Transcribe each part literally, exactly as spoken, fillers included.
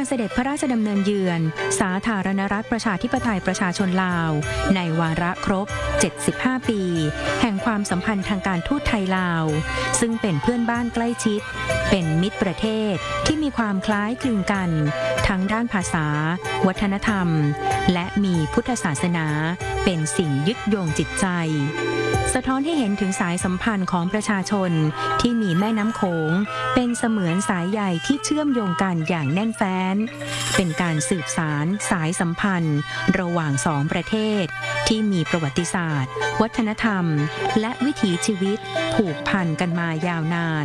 การเสด็จพระราชดำเนินเยือนสาธารณรัฐประชาธิปไตยประชาชนลาวในวาระครบเจ็ดสิบห้าปีแห่งความสัมพันธ์ทางการทูตไทยลาวซึ่งเป็นเพื่อนบ้านใกล้ชิดเป็นมิตรประเทศที่มีความคล้ายคลึงกันทั้งด้านภาษาวัฒนธรรมและมีพุทธศาสนาเป็นสิ่งยึดโยงจิตใจสะท้อนให้เห็นถึงสายสัมพันธ์ของประชาชนที่มีแม่น้ำโขงเป็นเสมือนสายใยที่เชื่อมโยงกันอย่างแน่นแฟ้นเป็นการสืบสานสายสัมพันธ์ระหว่างสองประเทศที่มีประวัติศาสตร์วัฒนธรรมและวิถีชีวิตผูกพันกันมายาวนาน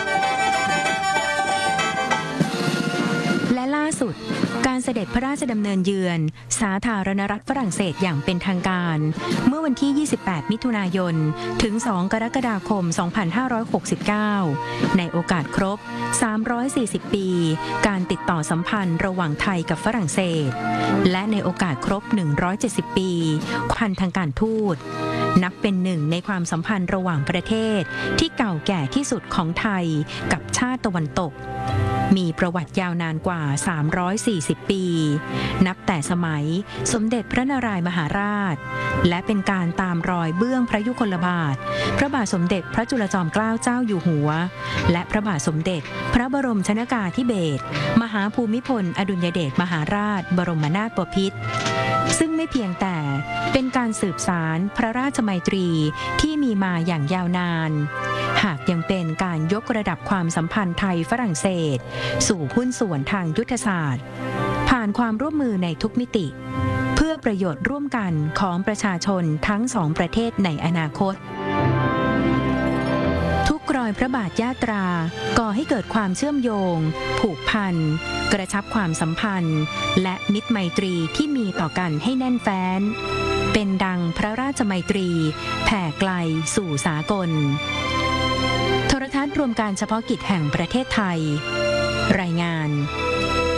และล่าสุดการเสด็จพระราชดำเนินเยือนสาธารณรัฐฝรั่งเศสอย่างเป็นทางการเมื่อวันที่ยี่สิบแปดมิถุนายนถึงสองกรกฎาคมสองพันห้าร้อยหกสิบเก้าในโอกาสครบสามร้อยสี่สิบปีการติดต่อสัมพันธ์ระหว่างไทยกับฝรั่งเศสและในโอกาสครบหนึ่งร้อยเจ็ดสิบปีพันธ์ทางการทูตนับเป็นหนึ่งในความสัมพันธ์ระหว่างประเทศที่เก่าแก่ที่สุดของไทยกับชาติตะวันตกมีประวัติยาวนานกว่าสามร้อยสี่สิบปีนับแต่สมัยสมเด็จพระนารายมหาราชและเป็นการตามรอยเบื้องพระยุคลบาทพระบาทสมเด็จพระจุลจอมเกล้าเจ้าอยู่หัวและพระบาทสมเด็จพระบรมชนกาธิเบศรมหาภูมิพลอดุลยเดชมหาราชบรมนาถบพิตรซึ่งไม่เพียงแต่เป็นการสืบสานพระราชมัยตรีที่มีมาอย่างยาวนานหากยังเป็นการยกระดับความสัมพันธ์ไทยฝรั่งเศสสู่หุ้นส่วนทางยุทธศาสตร์ผ่านความร่วมมือในทุกมิติเพื่อประโยชน์ร่วมกันของประชาชนทั้งสองประเทศในอนาคตทุกรอยพระบาทยาตราก่อให้เกิดความเชื่อมโยงผูกพันกระชับความสัมพันธ์และมิตรไมตรีที่มีต่อกันให้แน่นแฟ้นเป็นดังพระราชมัยตรีแผ่ไกลสู่สากลโทรทัศน์รวมการเฉพาะกิจแห่งประเทศไทยรายงาน